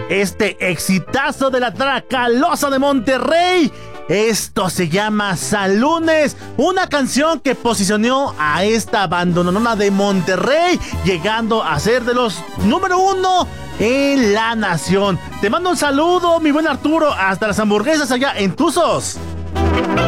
este exitazo de la Tracalosa de Monterrey. Esto se llama San Lunes, una canción que posicionó a esta bandonona de Monterrey, llegando a ser de los número 1 en la nación. Te mando un saludo, mi buen Arturo, hasta las hamburguesas allá en Tuzos.